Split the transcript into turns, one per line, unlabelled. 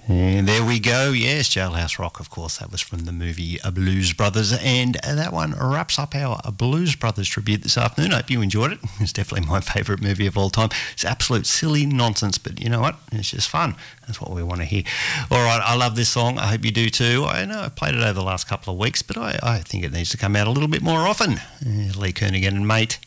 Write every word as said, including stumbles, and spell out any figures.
And there we go. Yes, Jailhouse Rock, of course. That was from the movie Blues Brothers. And that one wraps up our Blues Brothers tribute this afternoon. I hope you enjoyed it. It's definitely my favourite movie of all time. It's absolute silly nonsense, but you know what? It's just fun. That's what we want to hear. All right, I love this song. I hope you do too. I know I've played it over the last couple of weeks, but I, I think it needs to come out a little bit more often. Uh, Lee Kernaghan and Mate.